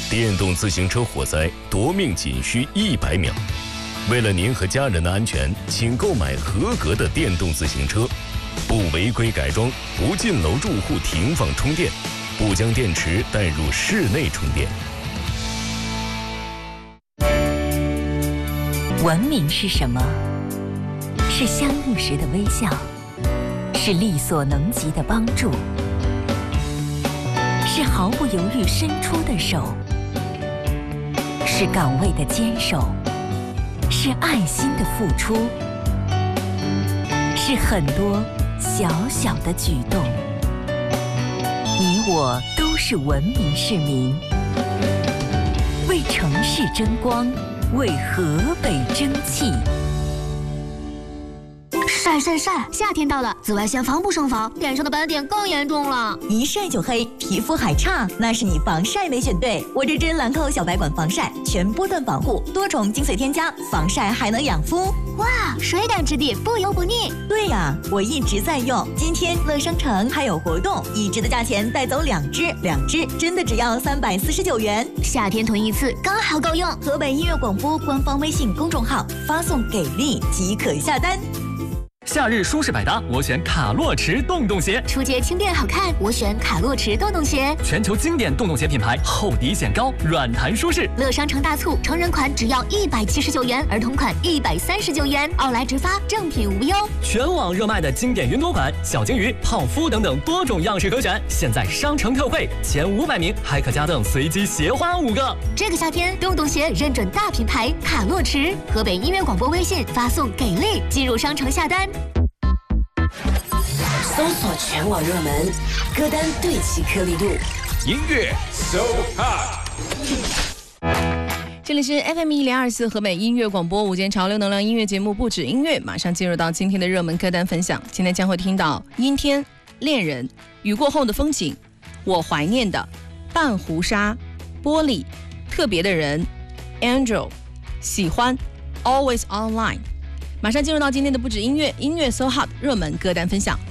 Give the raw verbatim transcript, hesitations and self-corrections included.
电动自行车火灾夺命仅需一百秒。为了您和家人的安全，请购买合格的电动自行车，不违规改装，不进楼住户停放充电，不将电池带入室内充电。 文明是什么？是相遇时的微笑，是力所能及的帮助，是毫不犹豫伸出的手，是岗位的坚守，是爱心的付出，是很多小小的举动。你我都是文明市民，为城市争光，为河北争气。 晒晒晒！夏天到了，紫外线防不胜防，脸上的斑点更严重了。 一晒就黑，皮肤还差，那是你防晒没选对。我这支兰蔻小白管防晒，全波段防护，多重精髓添加，防晒还能养肤。 哇，水感质地，不油不腻。 对呀，我一直在用。今天乐商城还有活动，一支的价钱带走两支，两支真的只要三百四十九元。 夏天囤一次刚好够用。 河北音乐广播官方微信公众号发送给力即可下单。 夏日舒适百搭，我选卡洛驰洞洞鞋。 出街轻便好看，我选卡洛驰洞洞鞋。 全球经典洞洞鞋品牌，厚底显高，软弹舒适。 乐商城大促，成人款只要一百七十九元，儿童款一百三十九元，奥莱直发，正品无忧。 全网热卖的经典云朵款、小金鱼、泡芙等等多种样式可选，现在商城特惠，前五百名还可加赠随机鞋花五个。 这个夏天，洞洞鞋认准大品牌卡洛驰。河北音乐广播微信发送给力，进入商城下单。 搜索全网热门歌单，对齐颗粒度， 音乐 so hot。 这里是 F M 一零二四河北音乐广播午间潮流能量音乐节目，不止音乐，马上进入到今天的热门歌单分享。今天将会听到阴天、恋人、雨过后的风景、我怀念的、半湖沙、玻璃、特别的人、Angel、喜欢、Always Online。马上进入到今天的不止音乐，音乐 so hot 热门歌单分享。